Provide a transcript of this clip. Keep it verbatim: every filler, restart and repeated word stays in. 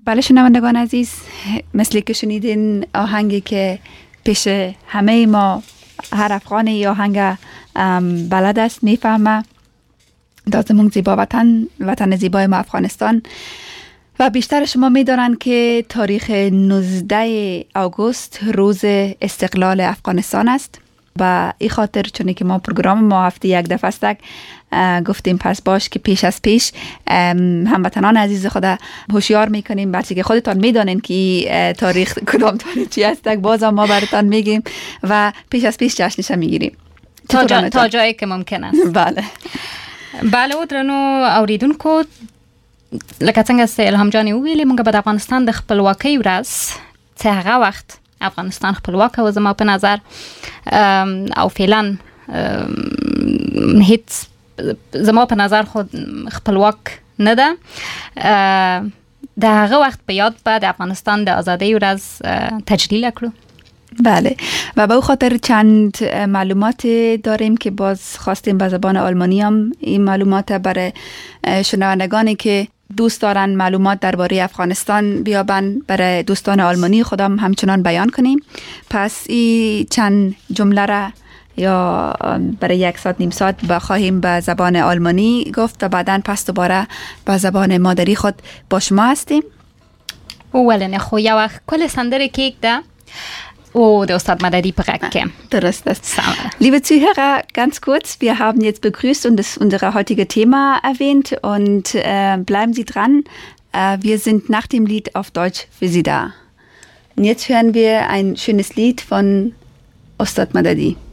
بله شنوندگان عزیز، مثل که شنیدین آهنگی که پیش همه ما هر افغانی آهنگ بلد است، میفهمه دازمون زیبا وطن، وطن زیبای ما افغانستان. و بیشتر شما میدانند که تاریخ نوزده آگوست روز استقلال افغانستان است. و این خاطر چون که ما پروگرام ما هفته یک دفعه است گفتیم پس باش که پیش از پیش هموطنان عزیز خود هوشیار میکنیم، بلکه که خودتان میدانین که تاریخ کدام تاریخی است، باز ما براتان میگیم و پیش از پیش جشنش میگیریم تا, جا، تا جایی که ممکن است. بله بله و درنو اوریدونکو، لکه څنګه چې الهام جان ویلي، موږ به د افغانستان د خپلواکۍ ورځ چې هغه وخت افغانستان خپلواک و زما په نظر او فعلا هیڅ زما په نظر خود خپلواک نه ده، د هغه وخت په یاد به د افغانستان د آزادۍ ورځ تجلیل کړو. بله و به او خاطر چند معلومات داریم که باز خواستیم به زبان آلمانی هم این معلومات برای شنوندگانی که دوست دارن معلومات درباره افغانستان بیابن برای دوستان آلمانی خودم همچنان بیان کنیم. پس این چند جمله را یا برای یک ساعت نیم ساعت بخواهیم به زبان آلمانی گفت و بعداً پس دوباره به زبان مادری خود با شما هستیم. اولین خو یا وقت کل سندر کیک ده Oh, der Ustad Madadi Prekke. Das ist das. Liebe Zuhörer, ganz kurz, wir haben jetzt begrüßt und das unser heutiges Thema erwähnt und äh, bleiben Sie dran. Äh, wir sind nach dem Lied auf Deutsch für Sie da. Und jetzt hören wir ein schönes Lied von Ustad Madadi.